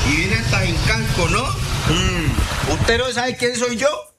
Y viene hasta en casco, ¿no? ¿Usted no sabe quién soy yo?